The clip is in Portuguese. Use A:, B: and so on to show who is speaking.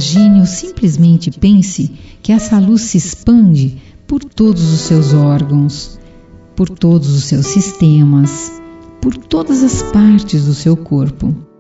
A: Imagine ou simplesmente pense que essa luz se expande por todos os seus órgãos, por todos os seus sistemas, por todas as partes do seu corpo.